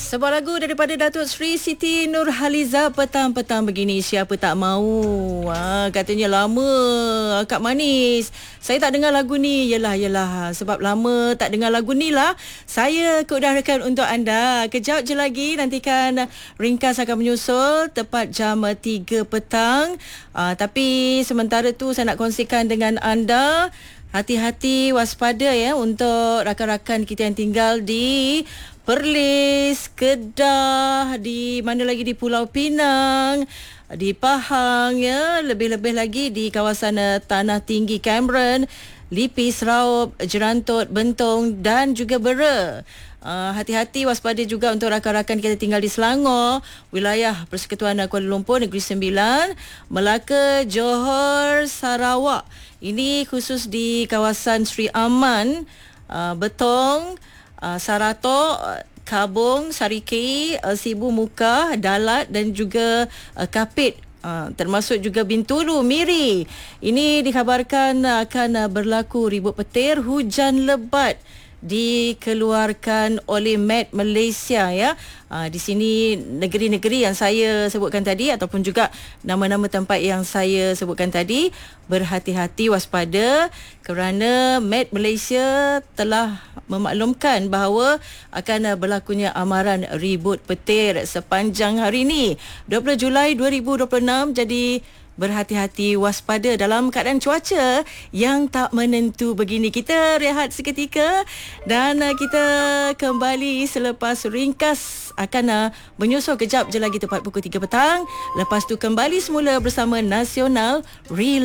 Sebuah lagu daripada Datuk Sri Siti Nurhaliza. Petang-petang begini siapa tak mahu. Katanya lama Kak Manis saya tak dengar lagu ni. Yelah sebab lama tak dengar lagu ni lah saya keudarakan untuk anda. Kejap je lagi nantikan ringkas akan menyusul tepat jam 3 petang. Tapi sementara tu saya nak kongsikan dengan anda, hati-hati, waspada ya untuk rakan-rakan kita yang tinggal di Perlis, Kedah, di mana lagi, di Pulau Pinang, di Pahang ya, lebih-lebih lagi di kawasan Tanah Tinggi Cameron, Lipis, Raub, Jerantut, Bentong dan juga Bera. Hati-hati, waspada juga untuk rakan-rakan kita tinggal di Selangor, wilayah Persekutuan Kuala Lumpur, Negeri Sembilan, Melaka, Johor, Sarawak. Ini khusus di kawasan Sri Aman, Betong, Sarato, Kabung, Sarikei, Sibu Muka, Dalat dan juga Kapit. Termasuk juga Bintulu, Miri. Ini dikhabarkan akan berlaku ribut petir, hujan lebat dikeluarkan oleh Met Malaysia ya. Di sini negeri-negeri yang saya sebutkan tadi ataupun juga nama-nama tempat yang saya sebutkan tadi, berhati-hati, waspada kerana Met Malaysia telah memaklumkan bahawa akan berlakunya amaran ribut petir sepanjang hari ini 20 Julai 2026. Jadi berhati-hati, waspada dalam keadaan cuaca yang tak menentu begini. Kita rehat seketika dan kita kembali selepas ringkas akan menyusul kejap je lagi tepat pukul 3 petang. Lepas tu kembali semula bersama Nasional Relax.